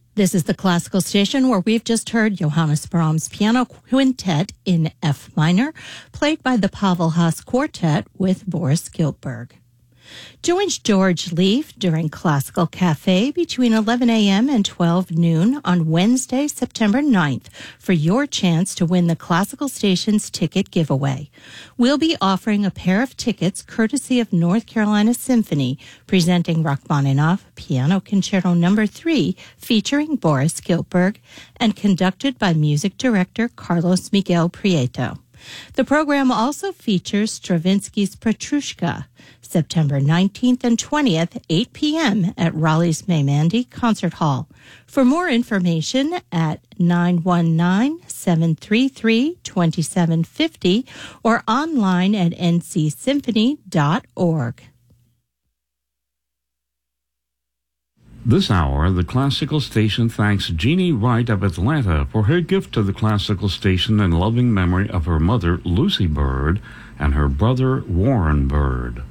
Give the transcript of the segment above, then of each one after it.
This is the classical station where we've just heard Johannes Brahms' Piano Quintet in F minor, played by the Pavel Haas Quartet with Boris Giltberg. Join George Leaf during Classical Cafe between 11 a.m. and 12 noon on Wednesday, September 9th for your chance to win the Classical Station's ticket giveaway. We'll be offering a pair of tickets courtesy of North Carolina Symphony, presenting Rachmaninoff Piano Concerto No. 3 featuring Boris Giltberg and conducted by music director Carlos Miguel Prieto. The program also features Stravinsky's Petrushka, September 19th and 20th, 8 p.m. at Raleigh's Maimandi Concert Hall. For more information at 919-733-2750 or online at ncsymphony.org. This hour, the Classical Station thanks Jeannie Wright of Atlanta for her gift to the Classical Station in loving memory of her mother, Lucy Bird, and her brother, Warren Bird.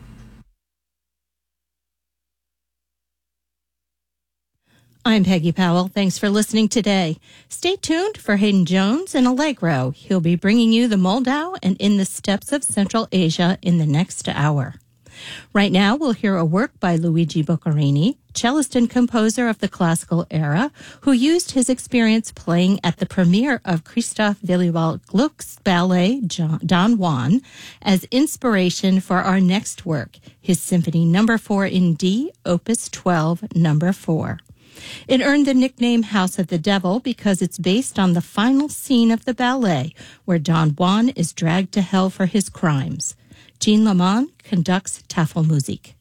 I'm Peggy Powell. Thanks for listening today. Stay tuned for Hayden Jones and Allegro. He'll be bringing you the Moldau and In the Steppes of Central Asia in the next hour. Right now, we'll hear a work by Luigi Boccherini, cellist and composer of the classical era, who used his experience playing at the premiere of Christoph Willibald Gluck's ballet Don Juan as inspiration for our next work, his Symphony No. 4 in D, Opus 12, No. 4. It earned the nickname House of the Devil because it's based on the final scene of the ballet, where Don Juan is dragged to hell for his crimes. Jean Lamont conducts Tafelmusik.